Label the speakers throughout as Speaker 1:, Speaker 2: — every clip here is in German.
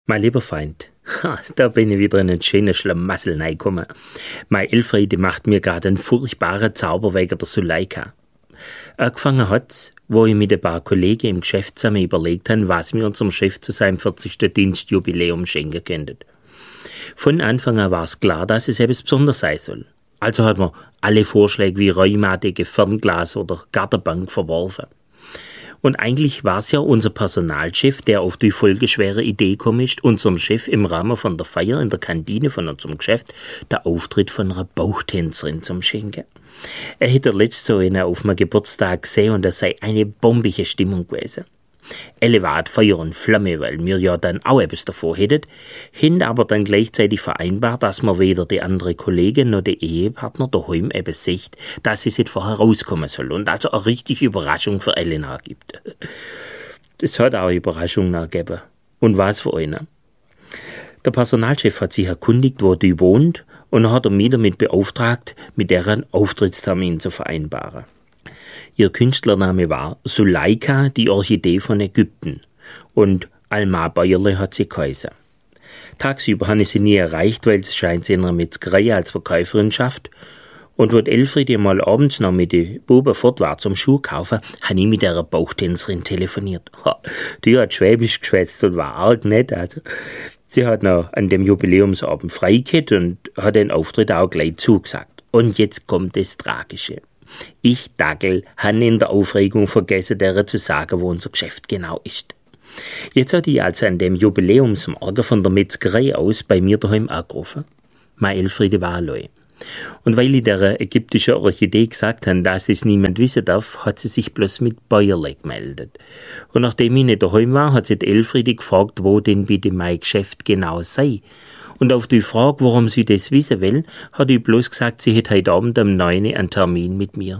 Speaker 1: Mein lieber Feind, da bin ich wieder in einen schönen Schlamassel reingekommen. Mein Elfriede macht mir gerade einen furchtbaren Zauber wegen der Suleika. Angefangen hat's, wo ich mit ein paar Kollegen im Geschäft zusammen überlegt habe, was wir unserem Chef zu seinem 40. Dienstjubiläum schenken könnten. Von Anfang an war es klar, dass es etwas Besonderes sein soll. Also hat man alle Vorschläge wie räumatige Fernglas oder Gartenbank verworfen. Und eigentlich war es ja unser Personalchef, der auf die folgeschwere Idee gekommen ist, unserem Chef im Rahmen von der Feier in der Kantine von unserem Geschäft der Auftritt von einer Bauchtänzerin zum Schenken. Er hätte letztes so einen auf meinem Geburtstag gesehen und es sei eine bombige Stimmung gewesen. Alle waren Feuer und Flamme, weil wir ja dann auch etwas davor hätten, haben aber dann gleichzeitig vereinbart, dass man weder die andere Kollegin noch der Ehepartner daheim eben sieht, dass sie sich vorher rauskommen soll und also eine richtige Überraschung für Elena gibt. Das hat auch eine Überraschung gegeben. Und was für eine. Der Personalchef hat sich erkundigt, wo die wohnt, und hat er mich damit beauftragt, mit der einen Auftrittstermin zu vereinbaren. Ihr Künstlername war Suleika, die Orchidee von Ägypten, und Alma Bäuerle hat sie geheißen. Tagsüber habe ich sie nie erreicht, weil es scheint sie in einer Metzgerei als Verkäuferin schafft, und wo Elfriede mal abends noch mit den Buben fort war zum Schuh kaufen, habe ich mit der Bauchtänzerin telefoniert. Die hat Schwäbisch geschwätzt und war arg nett, also. Sie hat noch an dem Jubiläumsabend frei gehabt und hat den Auftritt auch gleich zugesagt. Und jetzt kommt das Tragische. Ich, Dackel, habe in der Aufregung vergessen, der zu sagen, wo unser Geschäft genau ist. Jetzt hat die also an dem Jubiläumsmorgen von der Metzgerei aus bei mir daheim angerufen. Meine Elfriede war allein. Und weil ich der ägyptischen Orchidee gesagt habe, dass das niemand wissen darf, hat sie sich bloß mit Bäuerle gemeldet. Und nachdem ich nicht daheim war, hat sie die Elfriede gefragt, wo denn bitte mein Geschäft genau sei. Und auf die Frage, warum sie das wissen will, hat ich bloß gesagt, sie hätte heute Abend um 9 Uhr einen Termin mit mir.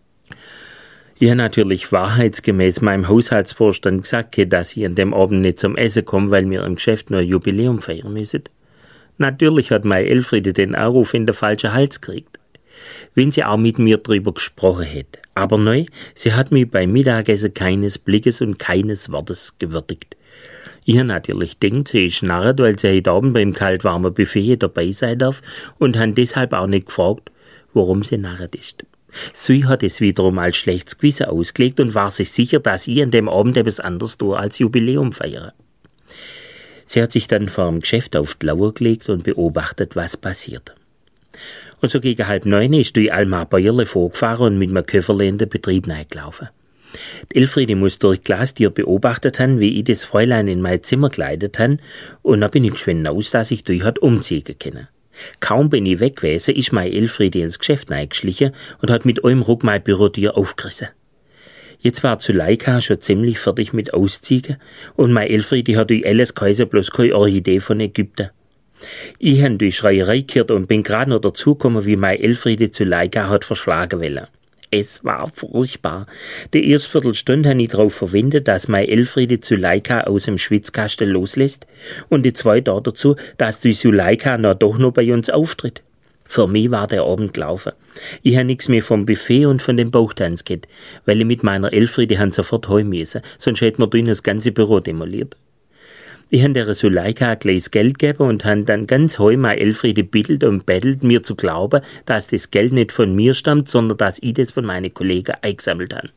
Speaker 1: Ich habe natürlich wahrheitsgemäß meinem Haushaltsvorstand gesagt, dass ich an dem Abend nicht zum Essen komme, weil wir im Geschäft nur ein Jubiläum feiern müssen. Natürlich hat meine Elfriede den Anruf in den falschen Hals gekriegt. Wenn sie auch mit mir drüber gesprochen hätte. Aber neu, sie hat mich beim Mittagessen keines Blickes und keines Wortes gewürdigt. Ich habe natürlich gedacht, sie ist narret, weil sie heute Abend beim kaltwarmen Buffet dabei sein darf und habe deshalb auch nicht gefragt, warum sie narret ist. Sie hat es wiederum als schlechtes Gewissen ausgelegt und war sich sicher, dass ich an dem Abend etwas anderes tue als Jubiläum feiere. Sie hat sich dann vor dem Geschäft auf die Lauer gelegt und beobachtet, was passiert. Und so gegen 8:30 ist die Alma Bäuerle vorgefahren und mit einem Köfferle in den Betrieb reingelaufen. Die Elfriede muss durch die Glastür beobachtet haben, wie ich das Fräulein in mein Zimmer geleitet habe, und dann bin ich geschwind aus, dass ich durch hat umziehen können. Kaum bin ich weg gewesen, ist meine Elfriede ins Geschäft reingeschlichen und hat mit einem Ruck mein Bürotür aufgerissen. Jetzt war Suleika schon ziemlich fertig mit Ausziehen und meine Elfriede hat die alles geheißen, bloß keine Orchidee von Ägypten. Ich habe die Schreierei gehört und bin gerade noch dazugekommen, wie meine Elfriede Suleika hat verschlagen wollen. Es war furchtbar. Die erste Viertelstunde habe ich darauf verwendet, dass meine Elfriede Suleika aus dem Schwitzkasten loslässt und die zweite dazu, dass die Suleika doch noch bei uns auftritt. Für mich war der Abend gelaufen. Ich habe nichts mehr vom Buffet und von dem Bauchtanz gehabt, weil ich mit meiner Elfriede sofort heim müssen, sonst hätte man drin das ganze Büro demoliert. Ich habe der Suleika ein gleiches Geld gegeben und habe dann ganz heim meine Elfriede bittelt und bettelt, mir zu glauben, dass das Geld nicht von mir stammt, sondern dass ich das von meinen Kollegen eingesammelt habe.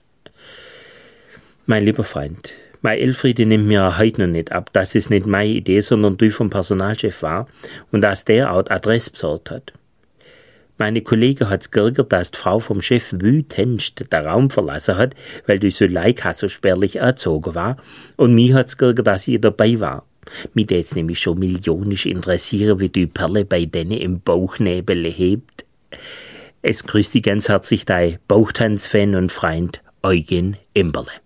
Speaker 1: Mein lieber Freund, meine Elfriede nimmt mir auch heute noch nicht ab, dass es nicht meine Idee, sondern die vom Personalchef war und dass der auch die Adresse besorgt hat. Meine Kollege hat's geärgert, dass die Frau vom Chef wütendst den Raum verlassen hat, weil die Suleika so spärlich erzogen war, und mich hat's geärgert, dass ich dabei war. Mich jetzt nämlich schon millionisch interessieren, wie die Perle bei denen im Bauchnebel hebt. Es grüßt dich ganz herzlich dein Bauchtanz-Fan und Freund Eugen Imberle.